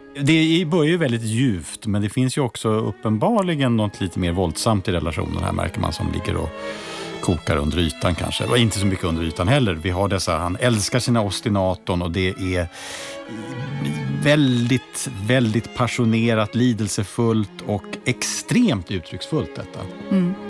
Det börjar ju väldigt djupt, men det finns ju också uppenbarligen något lite mer våldsamt i relationen här, märker man, som ligger och kokar under ytan kanske. Och inte så mycket under ytan heller. Vi har dessa, han älskar sina ostinaton och det är väldigt, väldigt passionerat, lidelsefullt och extremt uttrycksfullt detta. Mm.